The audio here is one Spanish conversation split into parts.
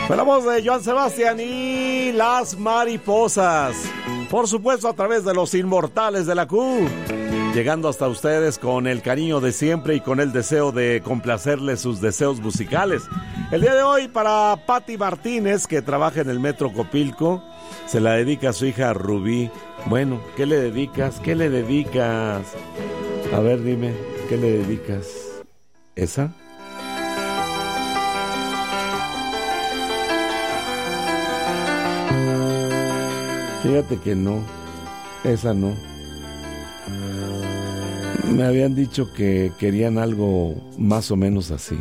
Con la voz de Joan Sebastián y Las Mariposas. Por supuesto, a través de los inmortales de la Q. Llegando hasta ustedes con el cariño de siempre y con el deseo de complacerles sus deseos musicales. El día de hoy para Patti Martínez, que trabaja en el Metro Copilco, se la dedica a su hija Rubí. Bueno, ¿qué le dedicas? ¿Qué le dedicas? A ver, dime, ¿qué le dedicas? ¿Esa? Fíjate que no, esa no. Me habían dicho que querían algo más o menos así.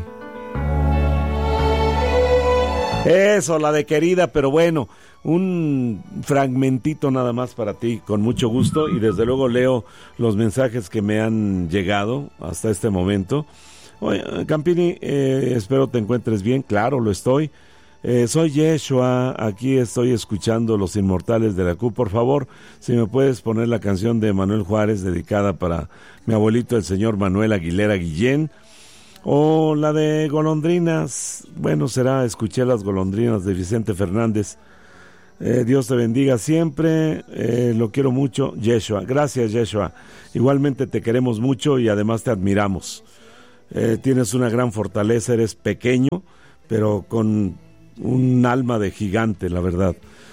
Eso, la de Querida, pero bueno, un fragmentito nada más para ti, con mucho gusto, y desde luego leo los mensajes que me han llegado hasta este momento. Oye, Campini, espero te encuentres bien, claro, lo estoy. Soy Yeshua, aquí estoy escuchando Los Inmortales de la Q. Por favor, si me puedes poner la canción de Manuel Juárez dedicada para mi abuelito, el señor Manuel Aguilera Guillén, o la de Golondrinas. Bueno, será Escuché las golondrinas de Vicente Fernández. Dios te bendiga siempre, lo quiero mucho, Yeshua. Gracias, Yeshua. Igualmente te queremos mucho y además te admiramos. Tienes una gran fortaleza, eres pequeño, pero con un alma de gigante, la verdad.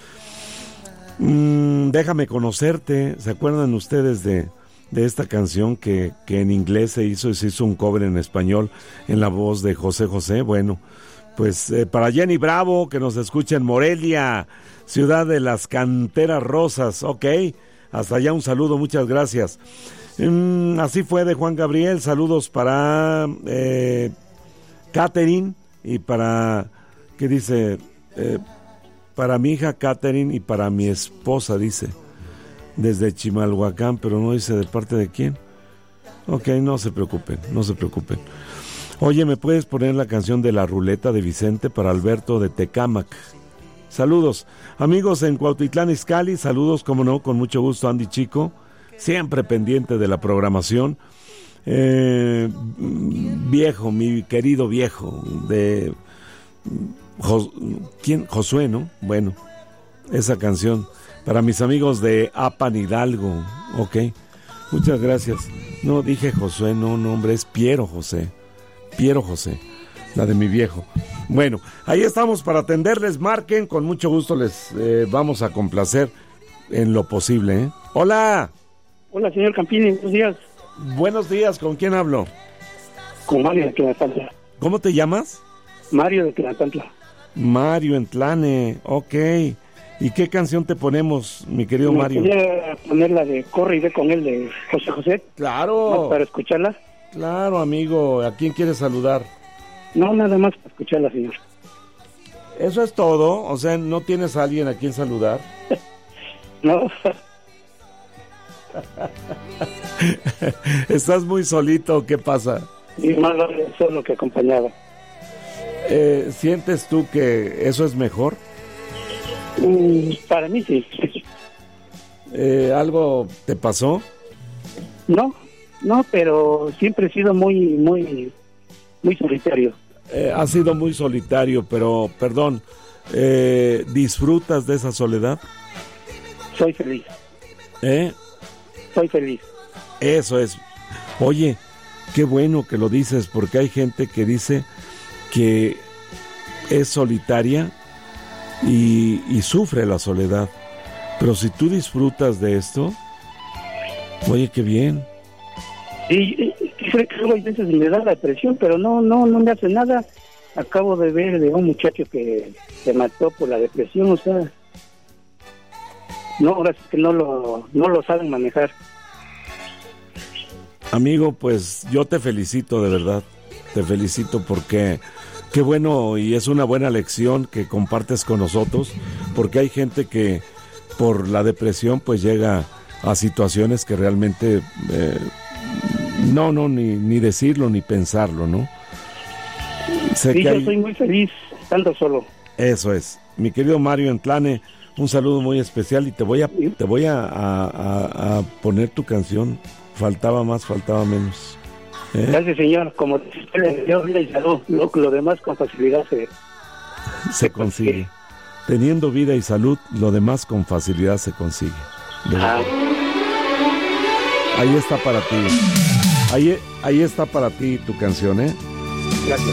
Déjame conocerte. ¿Se acuerdan ustedes de esta canción que en inglés se hizo un cover en español en la voz de José José? Bueno, pues para Jenny Bravo, que nos escucha en Morelia, ciudad de las canteras rosas. Ok, hasta allá un saludo, muchas gracias. Así fue de Juan Gabriel. Saludos para Catherine y para, ¿qué dice? Para mi hija Catherine y para mi esposa, dice, desde Chimalhuacán, pero no dice de parte de quién. Ok, no se preocupen, no se preocupen. Oye, ¿me puedes poner la canción de La Ruleta de Vicente para Alberto de Tecámac? Saludos, amigos en Cuautitlán Izcalli, saludos, como no, con mucho gusto, Andy Chico, siempre pendiente de la programación. Viejo, mi querido viejo, de ¿quién? Josué, ¿no? Bueno, esa canción para mis amigos de Apan Hidalgo. Ok, muchas gracias. No, dije Josué, no, hombre, es Piero José, la de mi viejo. Bueno, ahí estamos para atenderles, marquen, con mucho gusto les vamos a complacer en lo posible, ¿eh? Hola. Hola, señor Campini, buenos días. Buenos días, ¿con quién hablo? Con Mario de Tlanepantla. ¿Cómo te llamas? Mario de Tlanepantla. Mario en Tlane, ok. ¿Y qué canción te ponemos, mi querido Mario? ¿Podría poner la de Corre y ve con él de José José? Claro. ¿Para escucharla? Claro, amigo. ¿A quién quieres saludar? No, nada más para escucharla, señor. ¿Eso es todo? O sea, ¿no tienes a alguien a quien saludar? No. ¿Estás muy solito? ¿Qué pasa? Y más vale solo que acompañado. ¿Sientes tú que eso es mejor? Para mí sí. ¿Algo te pasó? No, pero siempre he sido muy solitario. Has sido muy solitario, pero, perdón, ¿disfrutas de esa soledad? Soy feliz. Soy feliz. Eso es. Oye, qué bueno que lo dices, porque hay gente que dice que es solitaria y sufre la soledad. Pero si tú disfrutas de esto, oye, qué bien. Y creo que luego hay veces me da la depresión, pero no me hace nada. Acabo de ver de un muchacho que se mató por la depresión, o sea, no, ahora sí que no lo saben manejar. Amigo, pues yo te felicito, de verdad, te felicito porque qué bueno, y es una buena lección que compartes con nosotros, porque hay gente que por la depresión pues llega a situaciones que realmente ni decirlo ni pensarlo, ¿no? Sí, yo soy muy feliz estando solo. Eso es, mi querido Mario en Tlane, un saludo muy especial y te voy a poner tu canción. Faltaba más, faltaba menos. Gracias, señor. Como Dios le salud, lo demás con facilidad se se consigue. Teniendo vida y salud, lo demás con facilidad se consigue. Ahí está para ti. Ahí está para ti tu canción, ¿eh? Gracias.